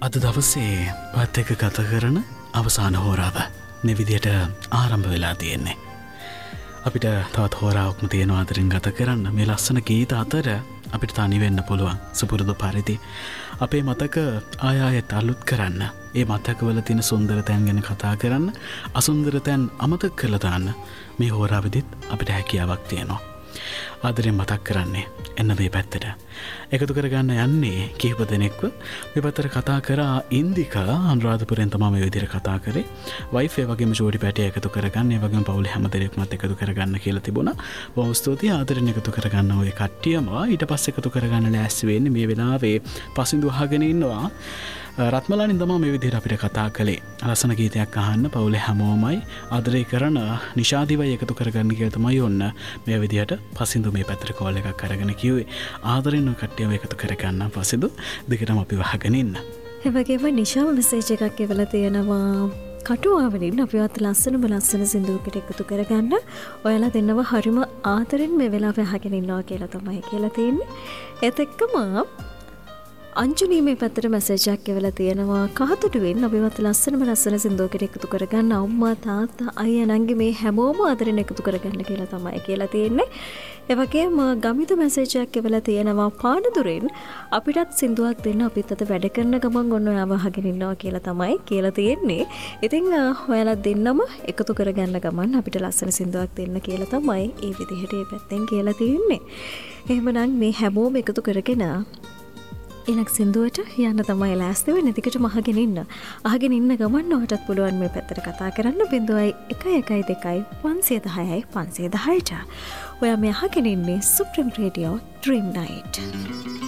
අද දවසේ පත් එක ගත කරන අවසාන හෝරාව මේ විදියට ආරම්භ වෙලා තියෙන්නේ. අපිට තවත් හෝරාවක්ම තියෙනවා අතරින් ගත කරන්න. මේ ලස්සන ගීත අතර අපිට තනි වෙන්න පුළුවන් සුපුරුදු පරිදි. අපේ මතක ආය ආයෙත් අලුත් කරන්න. ඒ මතකවල තියෙන සුන්දර තැන් ගැන කතා කරන්න, අසුන්දර තැන් අමතක කරලා දාන්න මේ හෝරාවෙදිත් අපිට හැකියාවක් තියෙනවා. ආදරෙන් මතක් කරන්නේ එන්න මේ පැත්තට. එකතු කරගන්න යන්නේ කිහිප දෙනෙක්ව. මේ පැත්තට කතා කරා ඉන්දිකා අනුරාධපුරෙන් තමයි මේ විදිහට කතා කරේ. වයිෆ් ඒ වගේම ජෝඩි පැටිය එකතු කරගන්න, ඒ වගේම පවුලේ හැම දෙනෙක්මත් එකතු කරගන්න කියලා තිබුණා. බොහොම ස්තුතියි ආදරෙන් එකතු කරගන්න ඔය කට්ටියම. ඊට පස්සේ එකතු කරගන්න ලෑස්ති වෙන්නේ මේ වෙලාවේ පසින්දු අහගෙන ඉන්නවා. රත්මලානින් තමයි මේ විදිහට අපිට කතා කළේ. ලස්සන ගීතයක් අහන්න පවුලේ හැමෝමයි ආදරය කරන නිෂාදිවයි එකතු කරගන්න කියලා තමයි ඔන්න මේ විදිහට පසින්දු මේ පැත්තට කෝල් එකක් අරගෙන කිව්වේ. ආදරෙන් ඔය කට්ටියම එකතු කරගන්න පසින්දු දෙකටම අපි වහගෙන ඉන්න. ඒ වගේම නිෂාම මෙසේජ් එකක් එවලා තියෙනවා. කටුවාවලින් අපිවත් ලස්සනම ලස්සන සින්දුවකට එකතු කරගන්න. ඔයාලා දෙන්නව හරිම ආදරෙන් මේ වෙලාවේ අහගෙන ඉන්නවා කියලා තමයි කියලා තියෙන්නේ. ඒත් එක්කම අංජුනී මේ පැත්තට මැසේජ් එකක් එවලා තියෙනවා. කහතුඩුවෙන් අපිවත් ලස්සනම ලස්සන සින්දුවකට එකතු කරගන්න අම්මා තාත්තා අයියා නංගි මේ හැමෝම ආදරෙන් එකතු කරගන්න කියලා තමයි කියලා තියෙන්නේ. ඒ වගේම ගමිත මැසේජ් එකක් එවලා තියෙනවා. පානදුරෙන් අපිටත් සින්දුවක් දෙන්න අපිත් අත වැඩ කරන ගමන් ඔන්න ඔයාව අහගෙන ඉන්නවා කියලා තමයි කියලා තියෙන්නේ. ඉතින් ඔයාලා දෙන්නම එකතු කරගන්න ගමන් අපිට ලස්සන සින්දුවක් දෙන්න කියලා තමයි ඒ විදිහට මේ පැත්තෙන් කියලා තියෙන්නේ. එහෙමනම් මේ හැමෝම එකතු කරගෙන ඊළඟ සින්දුවට යන්න තමයි ලෑස්ති වෙන්නේ. ටිකටම අහගෙන ඉන්න. අහගෙන ඉන්න ගමන් ඔහටත් පුළුවන් මේ පැත්තට කතා කරන්න 0112 510 510ට. ඔයා මේ අහගෙන ඉන්නේ සුප්‍රීම රේඩියෝ ඩ්‍රීම් නයිට්.